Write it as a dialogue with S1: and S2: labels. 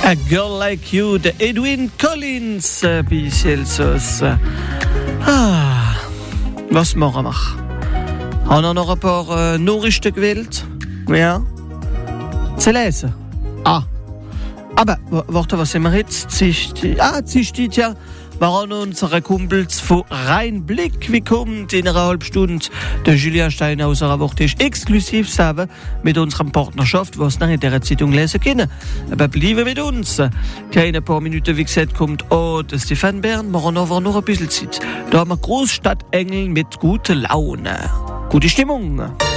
S1: A Girl Like You, de Edwin Collins, bei Celsius. Was machen wir? Haben wir noch ein paar Nachrichten gewählt? Ja. Zu lesen? Aber, warte, was sind wir jetzt? Sie steht ja. Wir haben unsere Kumpels von Rheinblick. Wie kommt in einer halben Stunde der Julia Stein aus einer Woche exklusiv selber mit unserer Partnerschaft, was nach in der Zeitung lesen können. Aber bleiben mit uns. Keine paar Minuten, wie gesagt, kommt der Stefan Bern. Wir haben aber noch ein bisschen Zeit. Da haben wir Großstadtengel mit guter Laune. Gute Stimmung.